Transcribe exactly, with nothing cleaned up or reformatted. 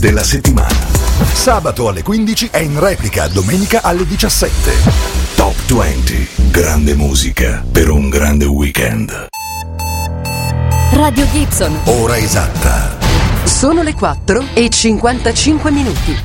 della settimana. Sabato alle quindici e in replica domenica alle diciassette. Top venti, grande musica per un grande weekend. Radio Gibson. Ora esatta. Sono le quattro e cinquantacinque minuti.